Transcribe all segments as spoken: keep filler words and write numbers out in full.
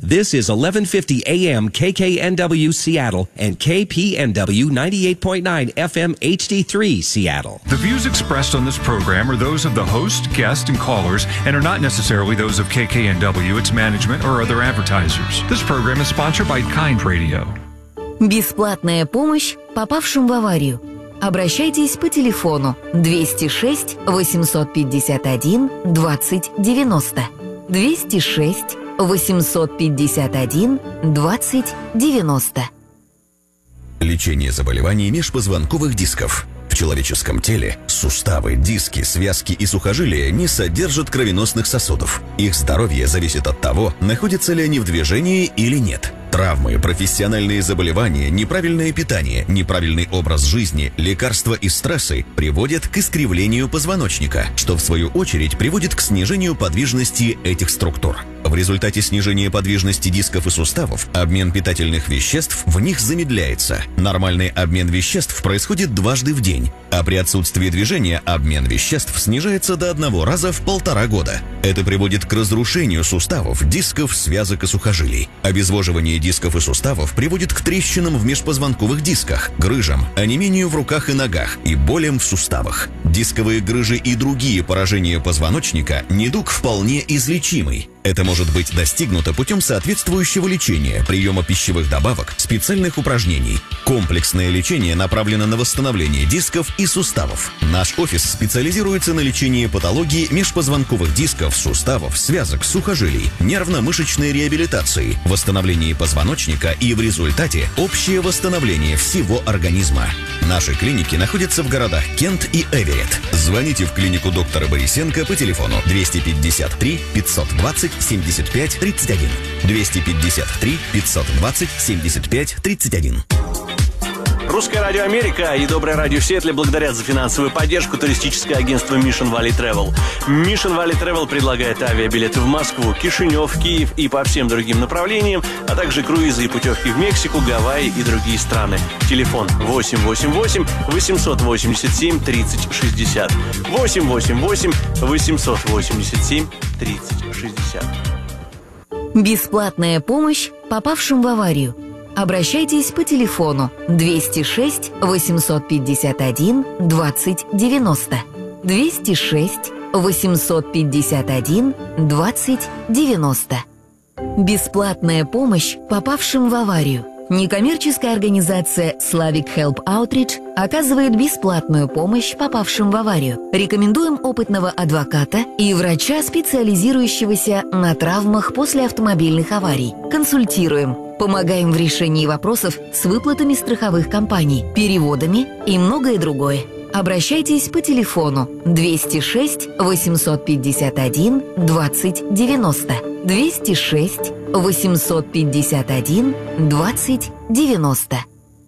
This is eleven fifty A M K K N W Seattle and K P N W ninety-eight point nine F M H D three Seattle. The views expressed on this program are those of the host, guest, and callers and are not necessarily those of K K N W, its management, or other advertisers. This program is sponsored by Kind Radio. Бесплатная помощь попавшим в аварию. Обращайтесь по телефону двести шесть восемьсот пятьдесят один двадцать девяносто. двести шесть восемьсот пятьдесят один двадцать девяносто. Лечение заболеваний межпозвонковых дисков. В человеческом теле суставы, диски, связки и сухожилия не содержат кровеносных сосудов. Их здоровье зависит от того, находятся ли они в движении или нет. Травмы, профессиональные заболевания, неправильное питание, неправильный образ жизни, лекарства и стрессы приводят к искривлению позвоночника, что в свою очередь приводит к снижению подвижности этих структур. В результате снижения подвижности дисков и суставов обмен питательных веществ в них замедляется. Нормальный обмен веществ происходит дважды в день, а при отсутствии движения обмен веществ снижается до одного раза в полтора года. Это приводит к разрушению суставов, дисков, связок и сухожилий. Обезвоживание дисков и суставов приводит к трещинам в межпозвонковых дисках, грыжам, онемению в руках и ногах и болям в суставах. Дисковые грыжи и другие поражения позвоночника – недуг вполне излечимый. Это может быть достигнуто путем соответствующего лечения, приема пищевых добавок, специальных упражнений. Комплексное лечение направлено на восстановление дисков и суставов. Наш офис специализируется на лечении патологии межпозвонковых дисков, суставов, связок, сухожилий, нервно-мышечной реабилитации, восстановлении позвоночника и в результате общее восстановление всего организма. Наши клиники находятся в городах Кент и Эверетт. Звоните в клинику доктора Борисенко по телефону двести пятьдесят три пятьсот двадцать семьдесят пять тридцать один. двести пятьдесят три пятьсот двадцать семьдесят пять тридцать один. Русское радио Америка и Доброе радио Сиэтле благодарят за финансовую поддержку туристическое агентство Mission Valley Travel. Mission Valley Travel предлагает авиабилеты в Москву, Кишинев, Киев и по всем другим направлениям, а также круизы и путевки в Мексику, Гавайи и другие страны. Телефон восемь восемь восемь восемьсот восемьдесят семь тридцать шестьдесят. восемь восемь восемь восемьсот восемьдесят семь тридцать шестьдесят. Бесплатная помощь попавшим в аварию. Обращайтесь по телефону двести шесть восемьсот пятьдесят один двадцать девяносто. двести шесть восемьсот пятьдесят один двадцать девяносто. Бесплатная помощь попавшим в аварию. Некоммерческая организация Slavic Help Outreach оказывает бесплатную помощь попавшим в аварию. Рекомендуем опытного адвоката и врача, специализирующегося на травмах после автомобильных аварий. Консультируем. Помогаем в решении вопросов с выплатами страховых компаний, переводами и многое другое. Обращайтесь по телефону двести шесть восемьсот пятьдесят один двадцать девяносто. двести шесть восемьсот пятьдесят один двадцать девяносто.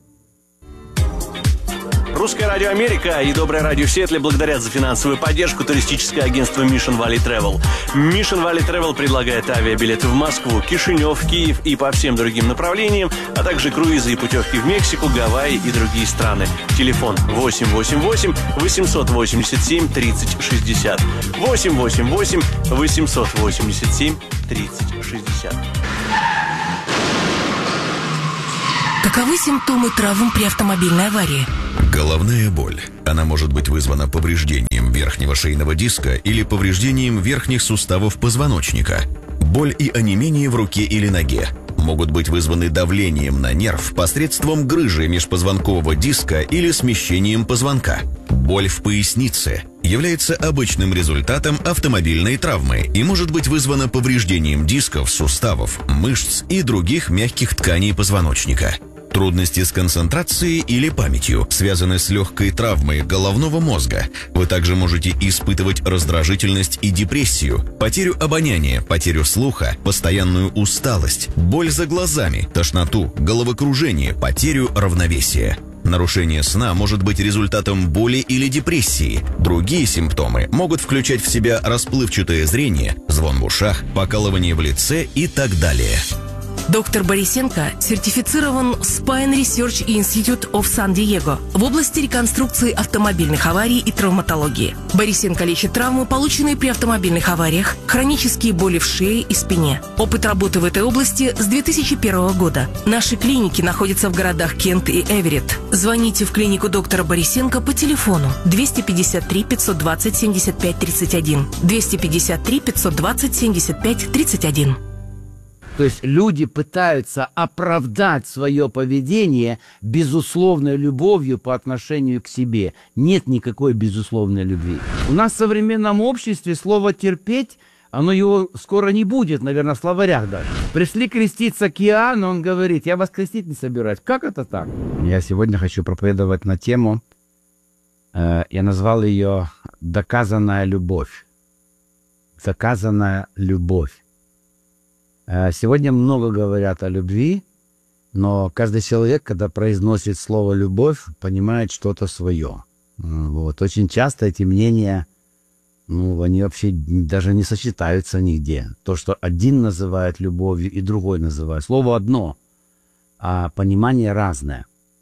Русское радио Америка и Доброе радио Сиэтле благодарят за финансовую поддержку туристическое агентство Mission Valley Travel. Mission Valley Travel предлагает авиабилеты в Москву, Кишинев, Киев и по всем другим направлениям, а также круизы и путевки в Мексику, Гавайи и другие страны. Телефон восемь восемь восемь восемьсот восемьдесят семь тридцать шестьдесят. восемь восемь восемь восемьсот восемьдесят семь тридцать шестьдесят. Каковы симптомы травм при автомобильной аварии? Головная боль. Она может быть вызвана повреждением верхнего шейного диска или повреждением верхних суставов позвоночника. Боль и онемение в руке или ноге могут быть вызваны давлением на нерв посредством грыжи межпозвонкового диска или смещением позвонка. Боль в пояснице является обычным результатом автомобильной травмы и может быть вызвана повреждением дисков, суставов, мышц и других мягких тканей позвоночника. Трудности с концентрацией или памятью связаны с легкой травмой головного мозга. Вы также можете испытывать раздражительность и депрессию, потерю обоняния, потерю слуха, постоянную усталость, боль за глазами, тошноту, головокружение, потерю равновесия. Нарушение сна может быть результатом боли или депрессии. Другие симптомы могут включать в себя расплывчатое зрение, звон в ушах, покалывание в лице и так далее. Доктор Борисенко сертифицирован Spine Research Institute of San-Diego в области реконструкции автомобильных аварий и травматологии. Борисенко лечит травмы, полученные при автомобильных авариях, хронические боли в шее и спине. Опыт работы в этой области с две тысячи первого года. Наши клиники находятся в городах Кент и Эверетт. Звоните в клинику доктора Борисенко по телефону двести пятьдесят три пятьсот двадцать семьдесят пять тридцать один, двести пятьдесят три пятьсот двадцать семьдесят пять тридцать один. То есть люди пытаются оправдать свое поведение безусловной любовью по отношению к себе. Нет никакой безусловной любви. У нас в современном обществе слово «терпеть», оно его скоро не будет, наверное, в словарях даже. Пришли креститься к Иоанну, он говорит: я вас крестить не собираюсь. Как это так? Я сегодня хочу проповедовать на тему, э, я назвал ее «Доказанная любовь». Доказанная любовь. Сегодня много говорят о любви, но каждый человек, когда произносит слово «любовь», понимает что-то свое. Вот. Очень часто эти мнения, ну, они вообще даже не сочетаются нигде. То, что один называет любовью и другой называет. Слово одно, а понимание разное.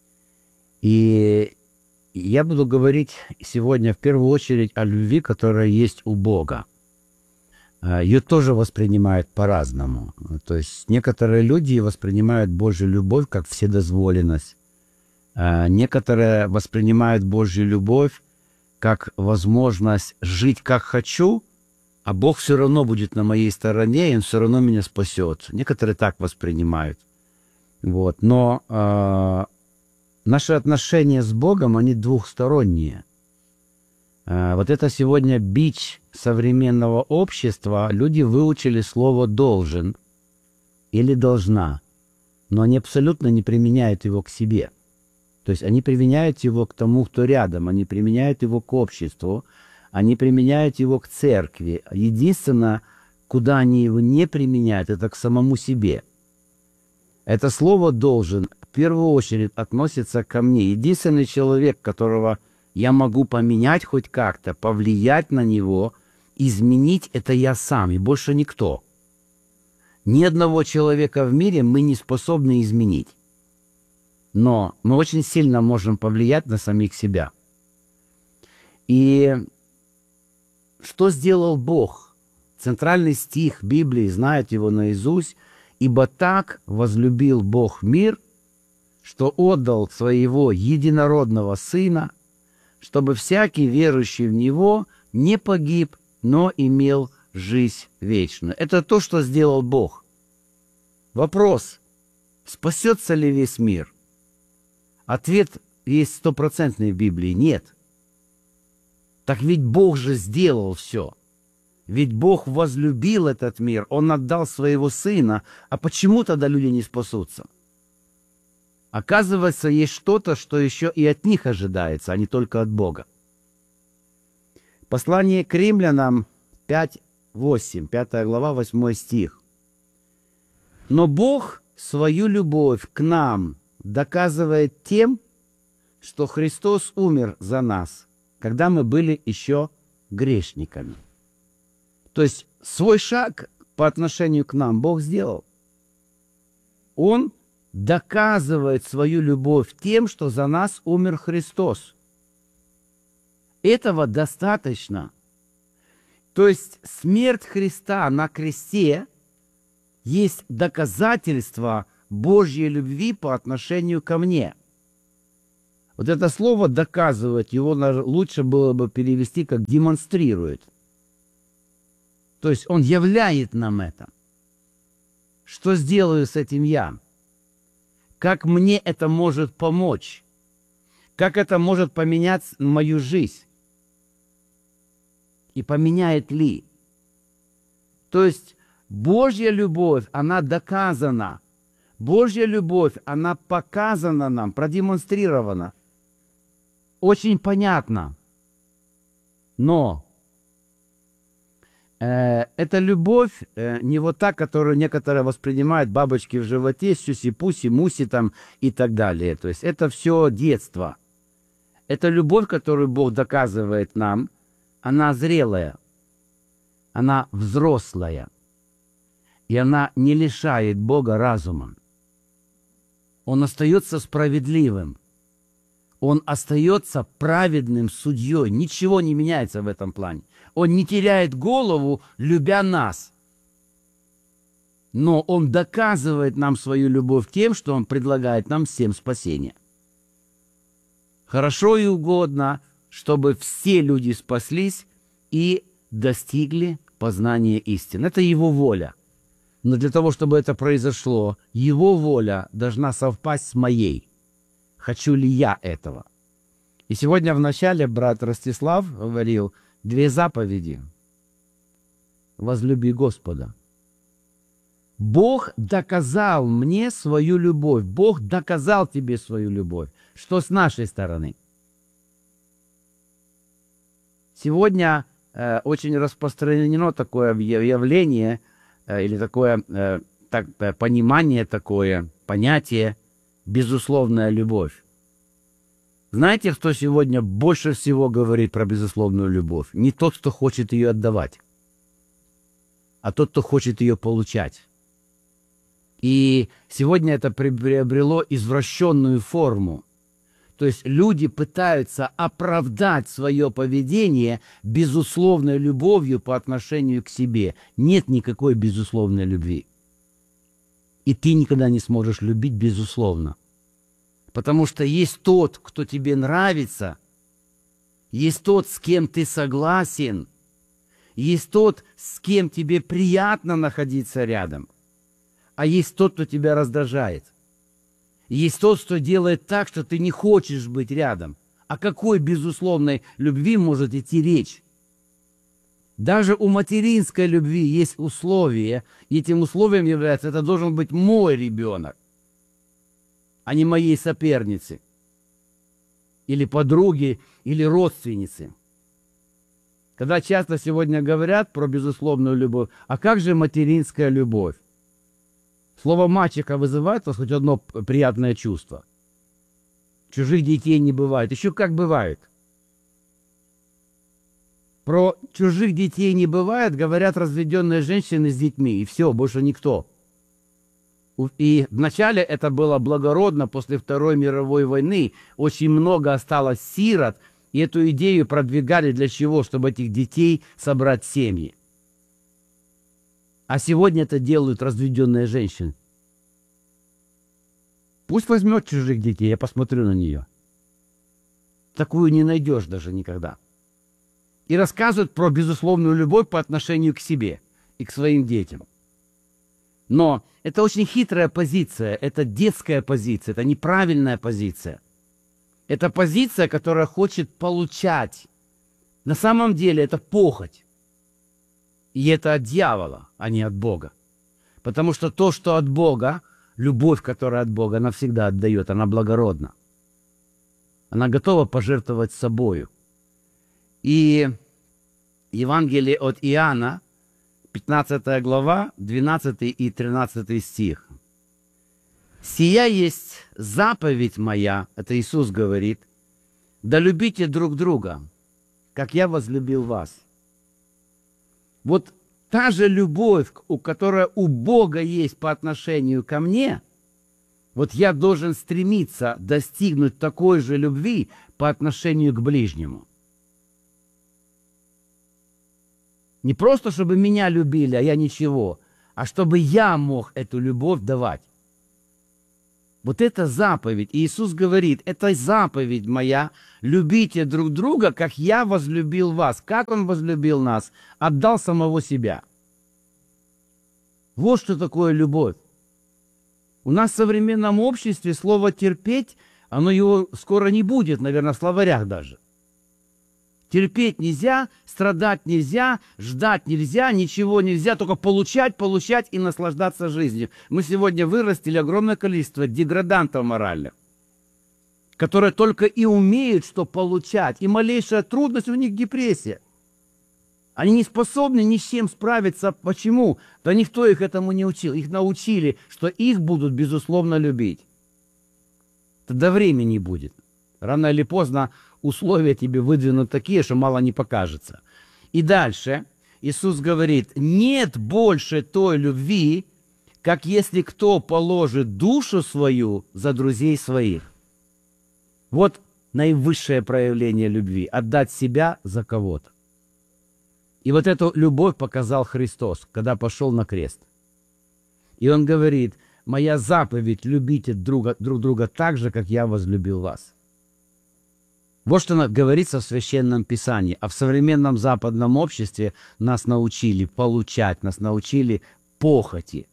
И я буду говорить сегодня в первую очередь о любви, которая есть у Бога. Ее тоже воспринимают по-разному. То есть некоторые люди воспринимают Божью любовь как вседозволенность. Некоторые воспринимают Божью любовь как возможность жить как хочу, а Бог все равно будет на моей стороне, и Он все равно меня спасет. Некоторые так воспринимают. Вот. Но э, наши отношения с Богом, они двухсторонние. Вот это сегодня бич современного общества. Люди выучили слово «должен» или «должна», но они абсолютно не применяют его к себе. То есть они применяют его к тому, кто рядом, они применяют его к обществу, они применяют его к церкви. Единственное, куда они его не применяют, это к самому себе. Это слово «должен» в первую очередь относится ко мне. Единственный человек, которого я могу поменять хоть как-то, повлиять на него, изменить — это я сам, и больше никто. Ни одного человека в мире мы не способны изменить. Но мы очень сильно можем повлиять на самих себя. И что сделал Бог? Центральный стих Библии, знают его наизусть. «Ибо так возлюбил Бог мир, что отдал Своего единородного Сына, чтобы всякий верующий в Него не погиб, но имел жизнь вечную». Это то, что сделал Бог. Вопрос: спасется ли весь мир? Ответ есть стопроцентный в Библии: нет. Так ведь Бог же сделал все. Ведь Бог возлюбил этот мир, Он отдал Своего Сына. А почему тогда люди не спасутся? Оказывается, есть что-то, что еще и от них ожидается, а не только от Бога. Послание к Римлянам пять восемь, пятая глава, восьмой стих. «Но Бог свою любовь к нам доказывает тем, что Христос умер за нас, когда мы были еще грешниками». То есть свой шаг по отношению к нам Бог сделал. Он доказывает свою любовь тем, что за нас умер Христос. Этого достаточно. То есть смерть Христа на кресте есть доказательство Божьей любви по отношению ко мне. Вот это слово «доказывать», его лучше было бы перевести как «демонстрирует». То есть Он являет нам это. Что сделаю с этим я? Как мне это может помочь? Как это может поменять мою жизнь? И поменяет ли? То есть Божья любовь, она доказана. Божья любовь, она показана нам, продемонстрирована. Очень понятно. Но э, эта любовь э, не вот та, которую некоторые воспринимают бабочки в животе, сюси-пуси, муси там и так далее. То есть это все детство. Это любовь, которую Бог доказывает нам, она зрелая, она взрослая. и она не лишает Бога разума. Он остается справедливым. Он остается праведным судьей. Ничего не меняется в этом плане. Он не теряет голову, любя нас. Но Он доказывает нам свою любовь тем, что Он предлагает нам всем спасение. Хорошо и угодно, чтобы все люди спаслись и достигли познания истины. Это Его воля. Но для того, чтобы это произошло, Его воля должна совпасть с моей. Хочу ли я этого? И сегодня в начале брат Ростислав говорил две заповеди. Возлюби Господа. Бог доказал мне свою любовь. Бог доказал тебе свою любовь. Что с нашей стороны? Сегодня э, очень распространено такое явление э, или такое э, так, э, понимание, такое понятие безусловная любовь. Знаете, кто сегодня больше всего говорит про безусловную любовь? Не тот, кто хочет ее отдавать, а тот, кто хочет ее получать. И сегодня это приобрело извращенную форму. То есть люди пытаются оправдать свое поведение безусловной любовью по отношению к себе. Нет никакой безусловной любви. И ты никогда не сможешь любить безусловно. Потому что есть тот, кто тебе нравится, есть тот, с кем ты согласен, есть тот, с кем тебе приятно находиться рядом, а есть тот, кто тебя раздражает. Есть тот, кто делает так, что ты не хочешь быть рядом. О какой безусловной любви может идти речь? Даже у материнской любви есть условия, и этим условием является, это должен быть мой ребенок, а не моей соперницы, или подруги, или родственницы. Когда часто сегодня говорят про безусловную любовь, а как же материнская любовь? Слово «мачеха» вызывает у вас хоть одно приятное чувство? Чужих детей не бывает. Еще как бывает. Про чужих детей не бывает, говорят разведенные женщины с детьми, и все, больше никто. И вначале это было благородно, после Второй мировой войны очень много осталось сирот, и эту идею продвигали для чего? Чтобы этих детей собрать в семьи. А сегодня это делают разведенные женщины. Пусть возьмет чужих детей, я посмотрю на нее. Такую не найдешь даже никогда. И рассказывают про безусловную любовь по отношению к себе и к своим детям. Но это очень хитрая позиция, это детская позиция, это неправильная позиция. Это позиция, которая хочет получать. На самом деле это похоть. И это от дьявола, а не от Бога. Потому что то, что от Бога, любовь, которая от Бога, она всегда отдает, она благородна. Она готова пожертвовать собою. И Евангелие от Иоанна, пятнадцатая глава, двенадцатый и тринадцатый стих. «Сия есть заповедь моя», это Иисус говорит, «да любите друг друга, как я возлюбил вас». Вот та же любовь, у которой у Бога есть по отношению ко мне, вот я должен стремиться достигнуть такой же любви по отношению к ближнему. Не просто, чтобы меня любили, а я ничего, а чтобы я мог эту любовь давать. Вот это заповедь. И Иисус говорит, это заповедь моя, любите друг друга, как я возлюбил вас. Как Он возлюбил нас? Отдал самого себя. Вот что такое любовь. У нас в современном обществе слово «терпеть», оно его скоро не будет, наверное, в словарях даже. Терпеть нельзя, страдать нельзя, ждать нельзя, ничего нельзя, только получать, получать и наслаждаться жизнью. Мы сегодня вырастили огромное количество деградантов моральных, которые только и умеют, что получать. И малейшая трудность, у них депрессия. Они не способны ни с чем справиться. Почему? Да никто их этому не учил. Их научили, что их будут, безусловно, любить. Тогда времени будет. Рано или поздно условия тебе выдвинут такие, что мало не покажется. И дальше Иисус говорит, нет больше той любви, как если кто положит душу свою за друзей своих. Вот наивысшее проявление любви – отдать себя за кого-то. И вот эту любовь показал Христос, когда пошел на крест. И Он говорит, моя заповедь – любите друга, друг друга так же, как я возлюбил вас. Вот что говорится в Священном Писании. А в современном западном обществе нас научили получать, нас научили похоти.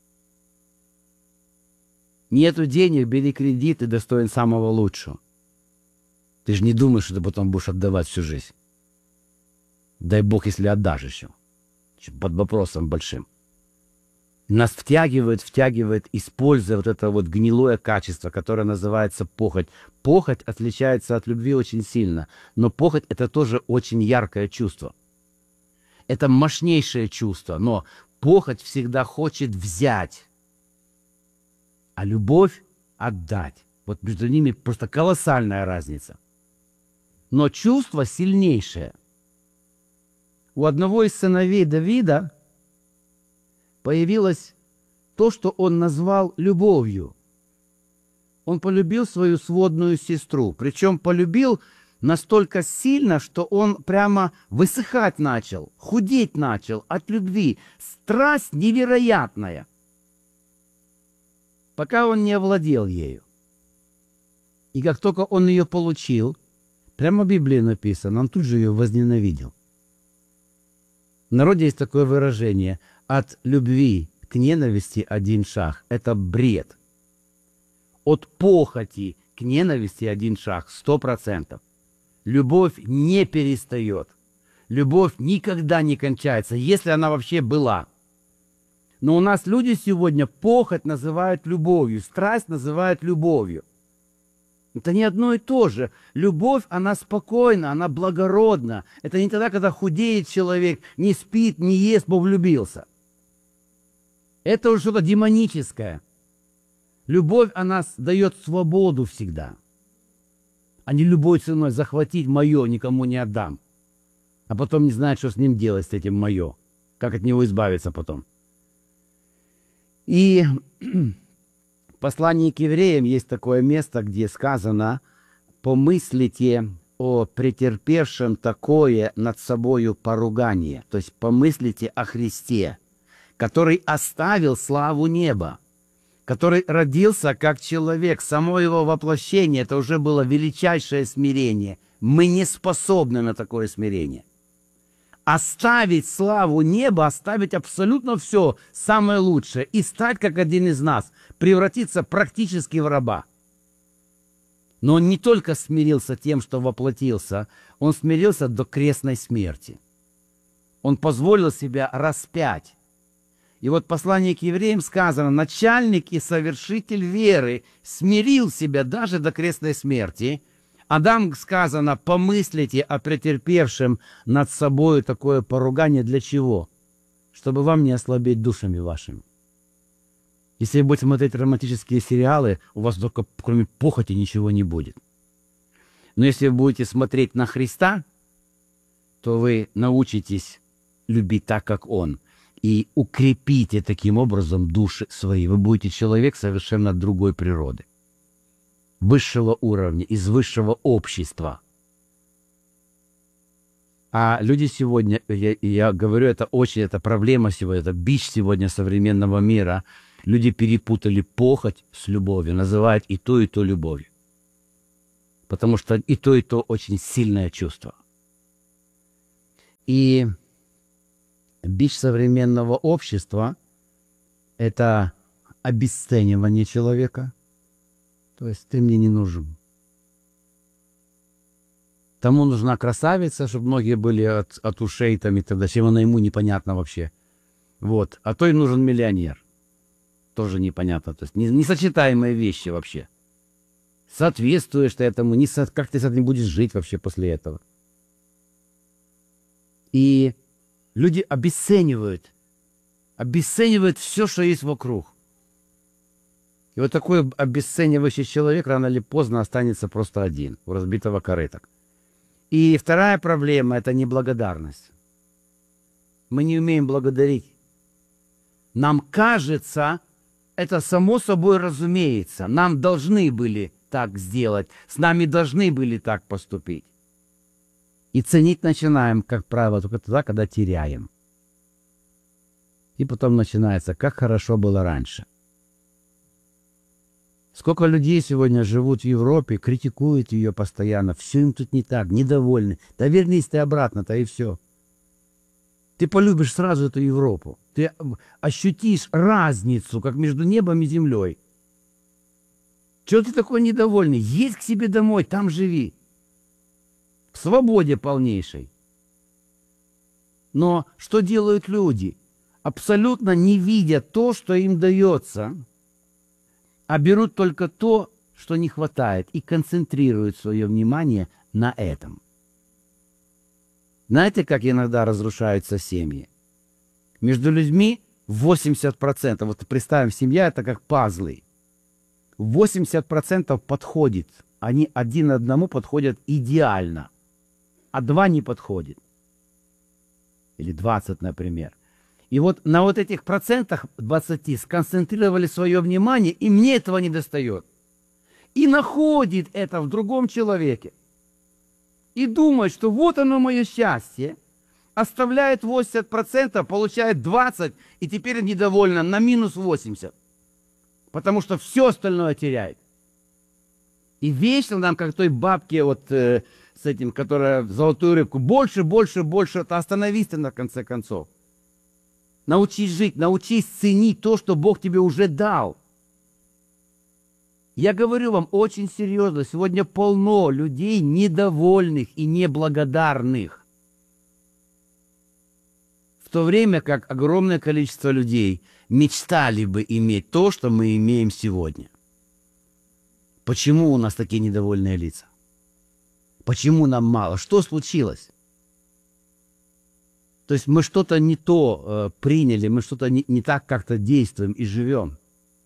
Нету денег, бери кредит, ты достоин самого лучшего. Ты же не думаешь, что ты потом будешь отдавать всю жизнь. Дай Бог, если отдашь еще. Под вопросом большим. Нас втягивает, втягивает, используя вот это вот гнилое качество, которое называется похоть. Похоть отличается от любви очень сильно, но похоть – это тоже очень яркое чувство. Это мощнейшее чувство, но похоть всегда хочет взять, а любовь – отдать. Вот между ними просто колоссальная разница. Но чувство сильнейшее. У одного из сыновей Давида появилось то, что он назвал любовью. Он полюбил свою сводную сестру. Причем полюбил настолько сильно, что он прямо высыхать начал, худеть начал от любви. Страсть невероятная. Пока он не овладел ею. И как только он ее получил, прямо в Библии написано, он тут же ее возненавидел. В народе есть такое выражение: от любви к ненависти один шаг. Это бред. От похоти к ненависти один шаг. Сто процентов. Любовь не перестает. Любовь никогда не кончается, если она вообще была. Но у нас люди сегодня похоть называют любовью, страсть называют любовью. Это не одно и то же. Любовь, она спокойна, она благородна. Это не тогда, когда худеет человек, не спит, не ест, бо влюбился. Это уже что-то демоническое. Любовь, она дает свободу всегда. А не любой ценой захватить мое, никому не отдам. А потом не знать, что с ним делать, с этим мое. Как от него избавиться потом. И в послании к евреям есть такое место, где сказано: «Помыслите о претерпевшем такое над собою поругание». То есть помыслите о Христе, который оставил славу неба, который родился как человек. Само его воплощение – это уже было величайшее смирение. Мы не способны на такое смирение. Оставить славу неба, оставить абсолютно все, самое лучшее, и стать как один из нас, превратиться практически в раба. Но он не только смирился тем, что воплотился, он смирился до крестной смерти. Он позволил себя распять. И вот в послании к евреям сказано: начальник и совершитель веры смирил себя даже до крестной смерти. Адам, сказано, помыслите о претерпевшем над собой такое поругание. Для чего? Чтобы вам не ослабеть душами вашими. Если вы будете смотреть романтические сериалы, у вас только кроме похоти ничего не будет. Но если вы будете смотреть на Христа, то вы научитесь любить так, как Он. И укрепите таким образом души свои. Вы будете человек совершенно другой природы. Высшего уровня, из высшего общества. А люди сегодня, я, я говорю, это очень, это проблема сегодня, это бич сегодня современного мира. Люди перепутали похоть с любовью, называют и то, и то любовью. Потому что и то, и то очень сильное чувство. И бич современного общества – это обесценивание человека. То есть ты мне не нужен. Тому нужна красавица, чтобы многие были от, от ушей там и так далее. Чем она ему, непонятно вообще. Вот. А то и нужен миллионер. Тоже непонятно. То есть несочетаемые вещи вообще. Соответствуешь ты этому, не со, как ты с этим будешь жить вообще после этого. И люди обесценивают. Обесценивают все, что есть вокруг. И вот такой обесценивающий человек рано или поздно останется просто один, у разбитого корыта. И вторая проблема – это неблагодарность. Мы не умеем благодарить. Нам кажется, это само собой разумеется. Нам должны были так сделать. С нами должны были так поступить. И ценить начинаем, как правило, только тогда, когда теряем. И потом начинается, как хорошо было раньше. Сколько людей сегодня живут в Европе, критикуют ее постоянно. Все им тут не так, недовольны. Да вернись ты обратно-то, и все. Ты полюбишь сразу эту Европу. Ты ощутишь разницу, как между небом и землей. Чего ты такой недовольный? Едь к себе домой, там живи. В свободе полнейшей. Но что делают люди? Абсолютно не видя то, что им дается, а берут только то, что не хватает, и концентрируют свое внимание на этом. Знаете, как иногда разрушаются семьи? Между людьми восемьдесят процентов, вот представим, семья это как пазлы. восемьдесят процентов подходит, они один одному подходят идеально, а два не подходит. Или двадцать, например. И вот на вот этих процентах двадцати сконцентрировали свое внимание, и мне этого не достает. И находит это в другом человеке. И думает, что вот оно мое счастье. Оставляет восемьдесят процентов, получает двадцать процентов, и теперь недовольна на минус восемьдесят процентов. Потому что все остальное теряет. И вечно нам, как той бабке вот э, с этим, которая в золотую рыбку, больше, больше, больше, это остановись ты на конце концов. Научись жить, научись ценить то, что Бог тебе уже дал. Я говорю вам очень серьезно, сегодня полно людей недовольных и неблагодарных. В то время как огромное количество людей мечтали бы иметь то, что мы имеем сегодня. Почему у нас такие недовольные лица? Почему нам мало? Что случилось? То есть мы что-то не то э, приняли, мы что-то не, не так как-то действуем и живем.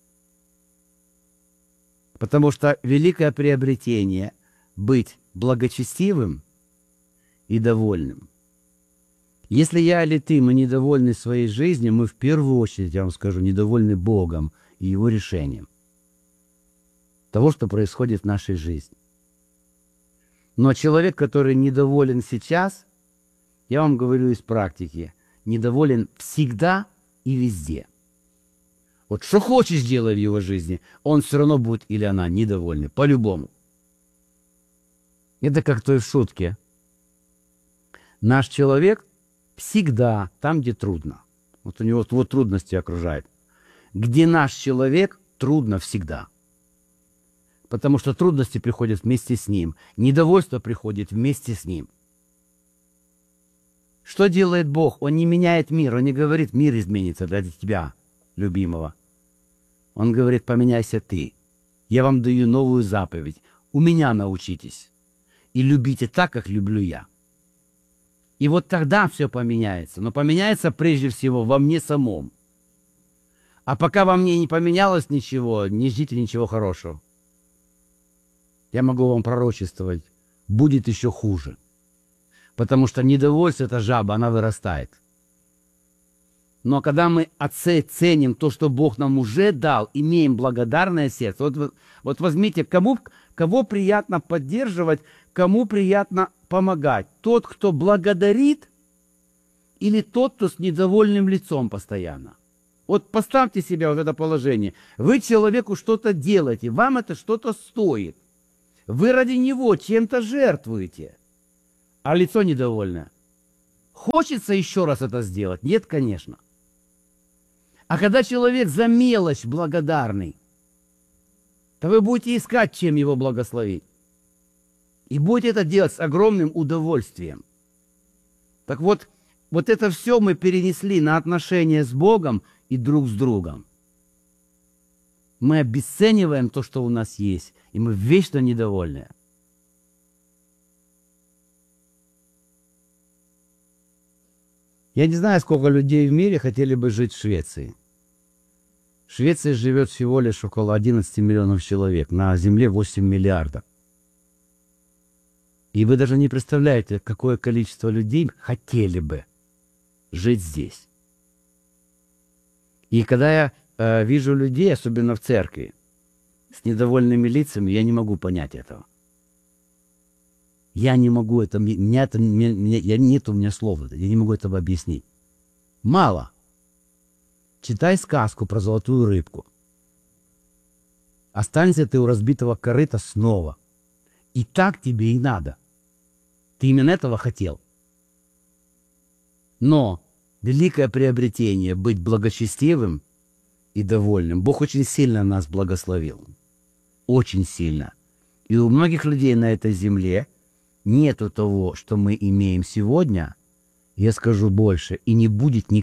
Потому что великое приобретение – быть благочестивым и довольным. Если я или ты, мы недовольны своей жизнью, мы в первую очередь, я вам скажу, недовольны Богом и Его решением. Того, что происходит в нашей жизни. Но человек, который недоволен сейчас, я вам говорю из практики, недоволен всегда и везде. Вот что хочешь делай в его жизни, он все равно будет или она недовольны, по-любому. Это как в той шутке. Наш человек всегда там, где трудно. Вот у него вот трудности окружают. Где наш человек, трудно всегда. Потому что трудности приходят вместе с ним. Недовольство приходит вместе с ним. Что делает Бог? Он не меняет мир. Он не говорит, мир изменится для тебя, любимого. Он говорит, поменяйся ты. Я вам даю новую заповедь. У меня научитесь. И любите так, как люблю я. И вот тогда все поменяется. Но поменяется прежде всего во мне самом. А пока во мне не поменялось ничего, не ждите ничего хорошего. Я могу вам пророчествовать. Будет еще хуже. Потому что недовольство, эта жаба, она вырастает. Но когда мы оценим то, что Бог нам уже дал, имеем благодарное сердце. Вот, вот возьмите, кому, кого приятно поддерживать, кому приятно помогать. Тот, кто благодарит, или тот, кто с недовольным лицом постоянно. Вот поставьте себя в это положение. Вы человеку что-то делаете, вам это что-то стоит. Вы ради него чем-то жертвуете, а лицо недовольное. Хочется еще раз это сделать? Нет, конечно. А когда человек за мелочь благодарный, то вы будете искать, чем его благословить. И будете это делать с огромным удовольствием. Так вот, вот это все мы перенесли на отношения с Богом и друг с другом. Мы обесцениваем то, что у нас есть, и мы вечно недовольны. Я не знаю, сколько людей в мире хотели бы жить в Швеции. В Швеции живет всего лишь около одиннадцати миллионов человек, на Земле восемь миллиардов. И вы даже не представляете, какое количество людей хотели бы жить здесь. И когда я э, вижу людей, особенно в церкви, с недовольными лицами, я не могу понять этого. Я не могу это, меня это, меня, я, нет у меня слов, я не могу этого объяснить. Мало. Читай сказку про золотую рыбку. Останься ты у разбитого корыта снова. И так тебе и надо. Ты именно этого хотел. Но великое приобретение быть благочестивым и довольным. Бог очень сильно нас благословил. Очень сильно. И у многих людей на этой земле нету того, что мы имеем сегодня. Я скажу больше, и не будет никогда.